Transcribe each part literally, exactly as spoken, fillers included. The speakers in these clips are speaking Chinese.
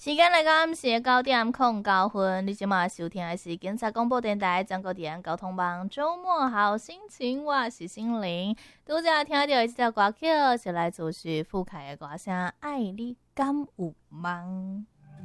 时间来到暗时九点零九分，你今晚收听的是警察广播电台中国地方交通网周末好心情，我是心灵。拄则听到的这条歌曲是来自徐富凯的歌声《爱你敢有梦》。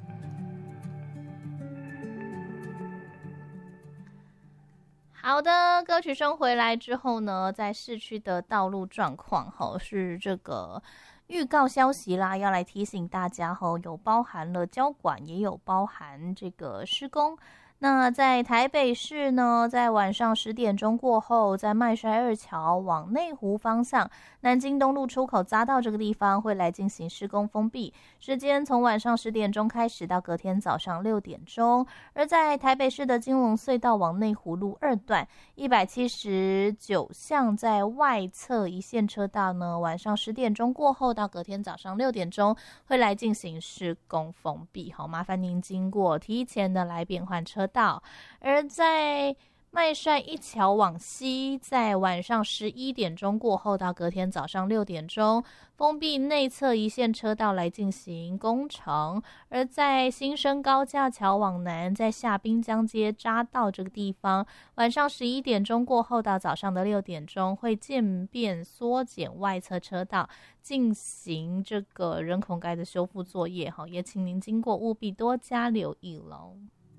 好的，歌曲声回来之后呢，在市区的道路状况吼是这个预告消息啦，要来提醒大家吼，有包含了交管，也有包含这个施工。那在台北市呢，在晚上十点钟过后，在麦帅二桥往内湖方向，南京东路出口匝道这个地方会来进行施工封闭，时间从晚上十点钟开始到隔天早上六点钟。而在台北市的金龙隧道往内湖路二段一百七十九巷在外侧一线车道呢，晚上十点钟过后到隔天早上六点钟会来进行施工封闭，好，麻烦您经过提前的来变换车道。而在麦帅一桥往西，在晚上十一点钟过后到隔天早上六点钟，封闭内侧一线车道来进行工程。而在新生高架桥往南，在下滨江街匝道这个地方，晚上十一点钟过后到早上的六点钟，会渐变缩减外侧车道，进行这个人孔盖的修复作业，也请您经过务必多加留意喽。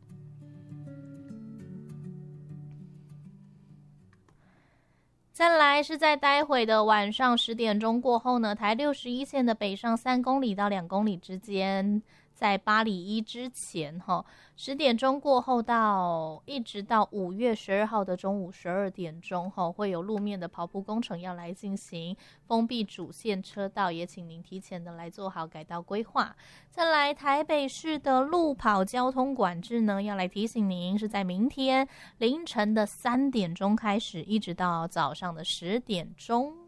再来是在待会的晚上十点钟过后呢，台六十一线的北上三公里到两公里之间，在八里一之前哈，十点钟过后到一直到五月十二号的中午十二点钟哈，会有路面的刨铺工程要来进行封闭主线车道，也请您提前的来做好改道规划。再来台北市的路跑交通管制呢，要来提醒您是在明天凌晨的三点钟开始，一直到早上的十点钟。